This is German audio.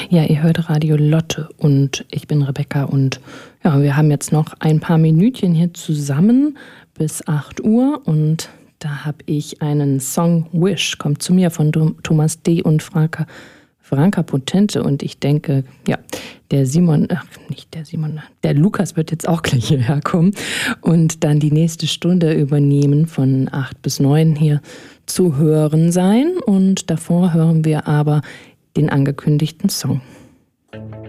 Ja, ihr hört Radio Lotte und ich bin Rebecca und ja, wir haben jetzt noch ein paar Minütchen hier zusammen bis 8 Uhr und da habe ich einen Song Wish, kommt zu mir von Thomas D. und Franka Potente und ich denke, ja, der Lukas wird jetzt auch gleich hierher kommen und dann die nächste Stunde übernehmen von 8 bis 9 hier zu hören sein und davor hören wir aber den angekündigten Song.